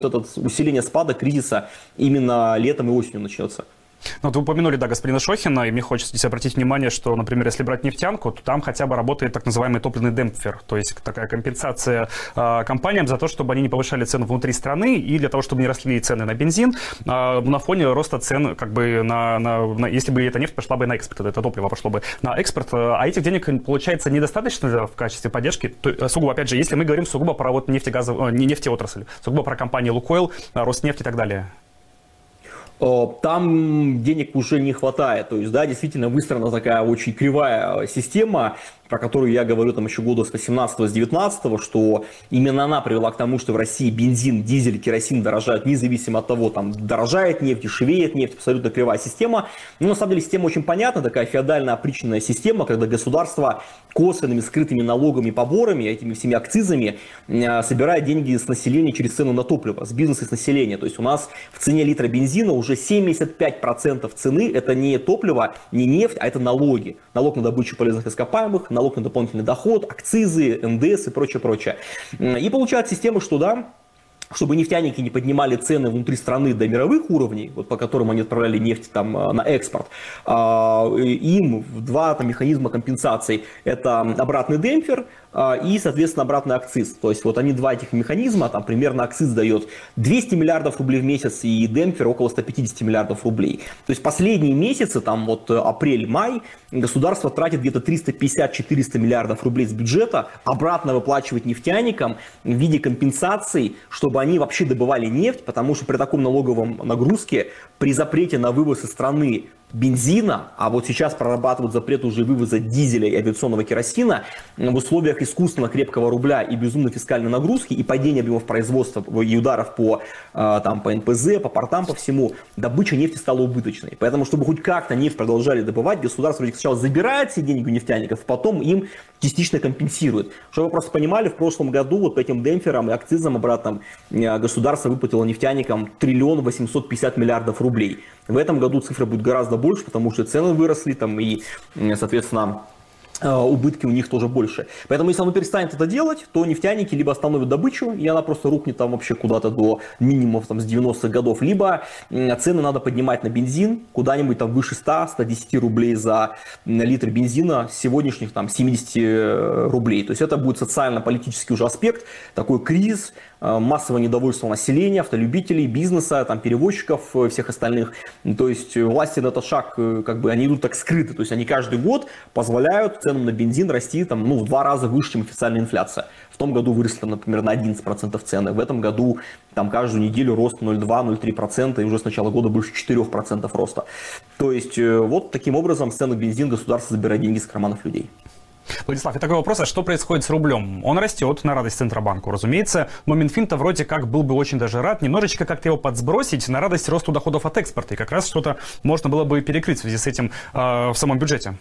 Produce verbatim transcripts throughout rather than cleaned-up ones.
это усиление спада, кризиса именно летом и осенью начнется. Ну, вот вы упомянули, да, господина Шохина, и мне хочется здесь обратить внимание, что, например, если брать нефтянку, то там хотя бы работает так называемый топливный демпфер, то есть такая компенсация э, компаниям за то, чтобы они не повышали цену внутри страны и для того, чтобы не росли цены на бензин э, на фоне роста цен, как бы, на, на, на, если бы эта нефть пошла бы на экспорт, это топливо пошло бы на экспорт, а этих денег, получается, недостаточно в качестве поддержки, то, сугубо, опять же, если мы говорим сугубо про вот нефтегазовую, не нефтеотрасль, сугубо про компании Лукойл, Роснефть и так далее. Там денег уже не хватает, то есть, да, действительно выстроена такая очень кривая система, про которую я говорю там еще года с восемнадцатого, с девятнадцатого, что именно она привела к тому, что в России бензин, дизель, керосин дорожают независимо от того, там дорожает нефть, дешевеет нефть, абсолютно кривая система. Но на самом деле система очень понятна, такая феодально опричненная система, когда государство косвенными скрытыми налогами и поборами, этими всеми акцизами собирает деньги с населения через цену на топливо, с бизнеса и с населения. То есть у нас в цене литра бензина уже семьдесят пять процентов цены это не топливо, не нефть, а это налоги. Налог на добычу полезных ископаемых, налог на дополнительный доход, акцизы, эн дэ эс и прочее, прочее. И получается система, что да, чтобы нефтяники не поднимали цены внутри страны до мировых уровней, вот по которым они отправляли нефть там, на экспорт, им два там, механизма компенсации. Это обратный демпфер и, соответственно, обратный акциз. То есть вот они два этих механизма, там примерно акциз дает двести миллиардов рублей в месяц и демпфер около ста пятидесяти миллиардов рублей. То есть последние месяцы, там вот апрель-май, государство тратит где-то триста пятьдесят - четыреста миллиардов рублей с бюджета, обратно выплачивать нефтяникам в виде компенсаций, чтобы они вообще добывали нефть, потому что при таком налоговом нагрузке, при запрете на вывоз из страны бензина, а вот сейчас прорабатывают запрет уже вывоза дизеля и авиационного керосина, в условиях искусственно крепкого рубля и безумной фискальной нагрузки и падения объемов производства и ударов по, там, по эн пэ зэ, по портам, по всему, добыча нефти стала убыточной. Поэтому, чтобы хоть как-то нефть продолжали добывать, государство сначала забирает все деньги у нефтяников, потом им частично компенсирует. Чтобы вы просто понимали, в прошлом году вот по этим демпферам и акцизам обратным государство выплатило нефтяникам триллион восемьсот пятьдесят миллиардов рублей. В этом году цифра будет гораздо больше, потому что цены выросли там и, соответственно, убытки у них тоже больше. Поэтому если оно перестанет это делать, то нефтяники либо остановят добычу, и она просто рухнет там вообще куда-то до минимумов там, с девяностых годов, либо цены надо поднимать на бензин куда-нибудь там выше ста - ста десяти рублей за литр бензина с сегодняшних там семидесяти рублей. То есть это будет социально-политический уже аспект, такой кризис, массовое недовольство населения, автолюбителей, бизнеса, там, перевозчиков, всех остальных. То есть власти на этот шаг, как бы, они идут так скрыто. То есть они каждый год позволяют ценам на бензин расти там, ну, в два раза выше, чем официальная инфляция. В том году выросли, например, на одиннадцать процентов цены. В этом году там каждую неделю рост ноль целых два - ноль целых три процента, и уже с начала года больше четырёх процентов роста. То есть вот таким образом с цены на бензин государство забирает деньги с карманов людей. Владислав, и такой вопрос, а что происходит с рублем? Он растет на радость Центробанку, разумеется, но Минфин-то вроде как был бы очень даже рад немножечко как-то его подсбросить на радость росту доходов от экспорта, и как раз что-то можно было бы перекрыть в связи с этим э, в самом бюджете.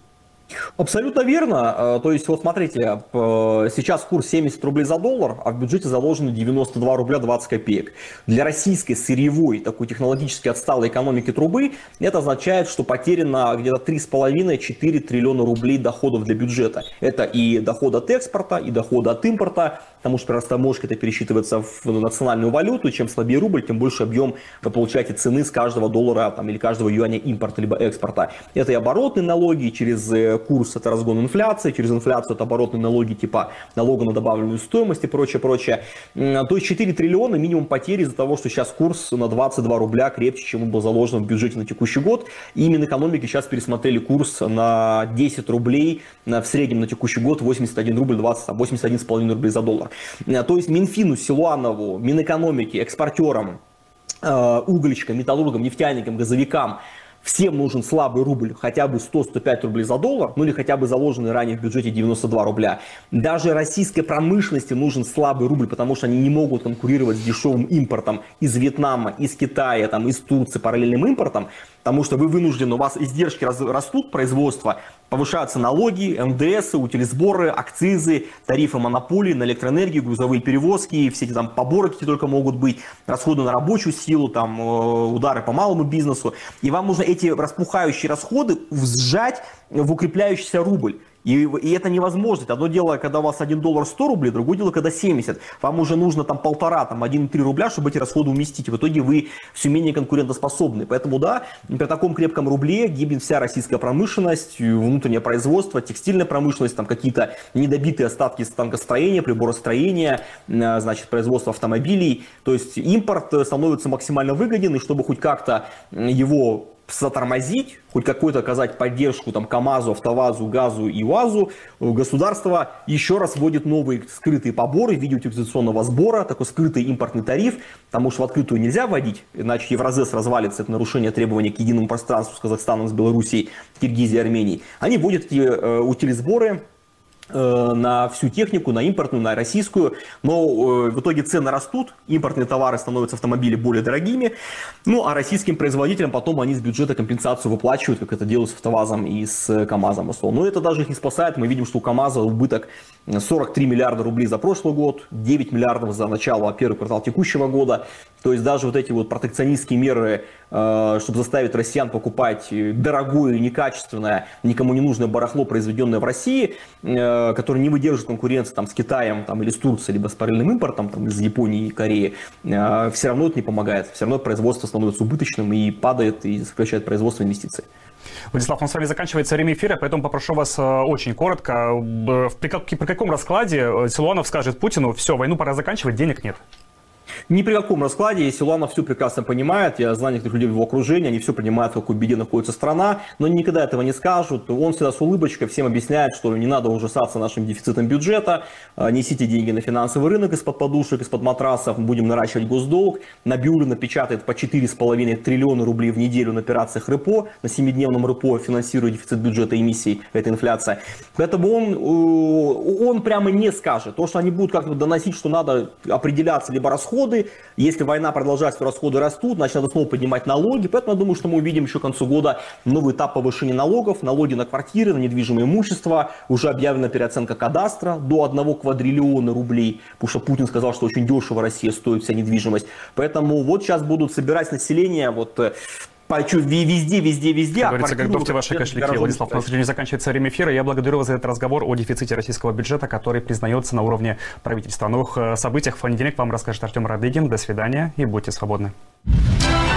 Абсолютно верно. То есть, вот смотрите, сейчас курс семьдесят рублей за доллар, а в бюджете заложено девяносто два рубля двадцать копеек. Для российской сырьевой, такой технологически отсталой экономики трубы, это означает, что потеряно где-то три с половиной - четыре триллиона рублей доходов для бюджета. Это и доход от экспорта, и доход от импорта, потому что при растаможке это пересчитывается в национальную валюту, чем слабее рубль, тем больше объем вы получаете цены с каждого доллара там, или каждого юаня импорта либо экспорта. Это и оборотные налоги через курс, это разгон инфляции, через инфляцию это оборотные налоги типа налога на добавленную стоимость и прочее, прочее. То есть четыре триллиона минимум потери из-за того, что сейчас курс на двадцать два рубля крепче, чем он был заложен в бюджете на текущий год. И Минэкономики сейчас пересмотрели курс на десять рублей, в среднем на текущий год восемьдесят один рубль двадцать, восемьдесят один с половиной рублей за доллар. То есть Минфину, Силуанову, Минэкономике, экспортерам, угольщикам, металлургам, нефтяникам, газовикам всем нужен слабый рубль, хотя бы сто - сто пять рублей за доллар, ну или хотя бы заложенный ранее в бюджете девяносто два рубля. Даже российской промышленности нужен слабый рубль, потому что они не могут конкурировать с дешевым импортом из Вьетнама, из Китая, там, из Турции, параллельным импортом, потому что вы вынуждены, у вас издержки растут, производства, повышаются налоги, эн дэ эс, утилизборы, акцизы, тарифы монополии на электроэнергию, грузовые перевозки, все эти там поборы, какие только могут быть, расходы на рабочую силу, там, удары по малому бизнесу. И вам нужно эти распухающие расходы сжать в укрепляющийся рубль. И, и это невозможно. Одно дело, когда у вас один доллар сто рублей, другое дело, когда семьдесят. Вам уже нужно там полтора, там один и три рубля, чтобы эти расходы уместить. В итоге вы все менее конкурентоспособны. Поэтому да, при таком крепком рубле гибнет вся российская промышленность, внутреннее производство, текстильная промышленность, там какие-то недобитые остатки станкостроения, приборостроения, значит, производство автомобилей. То есть импорт становится максимально выгоден, и чтобы хоть как-то его затормозить, хоть какую-то оказать поддержку там КАМАЗу, АвтоВАЗу, ГАЗу и УАЗу, государство еще раз вводит новые скрытые поборы в виде утилизационного сбора, такой скрытый импортный тариф, потому что в открытую нельзя вводить, иначе Евразес развалится, это нарушение требований к единому пространству с Казахстаном, с Белоруссией, Киргизией, Арменией. Они вводят эти э, утилизборы на всю технику, на импортную, на российскую, но в итоге цены растут, импортные товары становятся, автомобили, более дорогими, ну а российским производителям потом они с бюджета компенсацию выплачивают, как это делают с АвтоВАЗом и с КАМАЗом. Но это даже их не спасает, мы видим, что у КАМАЗа убыток сорок три миллиарда рублей за прошлый год, девять миллиардов за начало первого квартала текущего года, то есть даже вот эти вот протекционистские меры, чтобы заставить россиян покупать дорогое, некачественное, никому не нужное барахло, произведенное в России, который не выдержит конкуренции там, с Китаем там, или с Турцией, либо с параллельным импортом там, из Японии и Кореи, все равно это не помогает. Все равно производство становится убыточным и падает, и сокращает производство инвестиций. Владислав, у нас с вами заканчивается время эфира, поэтому попрошу вас очень коротко. При, как, при каком раскладе Силуанов скажет Путину: все, войну пора заканчивать, денег нет? Ни при каком раскладе. Силуанов все прекрасно понимает. Я знаю некоторых людей в его окружении, они все понимают, в какой беде находится страна, но никогда этого не скажут. Он всегда с улыбочкой всем объясняет, что не надо ужасаться нашим дефицитом бюджета, несите деньги на финансовый рынок из-под подушек, из-под матрасов, будем наращивать госдолг. Набиуллина печатает по четыре с половиной триллиона рублей в неделю на операциях РЭПО, на семидневном РЭПО, финансируя дефицит бюджета эмиссий, это инфляция. Поэтому он, он прямо не скажет. То, что они будут как-то доносить, что надо определяться либо расходы, если война продолжается, то расходы растут, значит, надо снова поднимать налоги. Поэтому я думаю, что мы увидим еще к концу года новый этап повышения налогов, налоги на квартиры, на недвижимое имущество. Уже объявлена переоценка кадастра до одного квадриллиона рублей, потому что Путин сказал, что очень дешево Россия стоит, вся недвижимость. Поэтому вот сейчас будут собирать население вот везде, везде, везде. Как говорится, готовьте ваши кошельки. Владислав, у нас не заканчивается время эфира. Я благодарю вас за этот разговор о дефиците российского бюджета, который признается на уровне правительства. О новых событиях в понедельник вам расскажет Артем Радыгин. До свидания и будьте свободны.